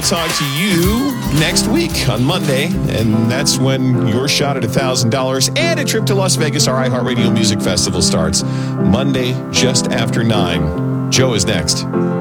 will talk to you next week on Monday, and that's when your shot at $1,000 and a trip to Las Vegas, our iHeartRadio Music Festival, starts Monday just after 9. Joe is next.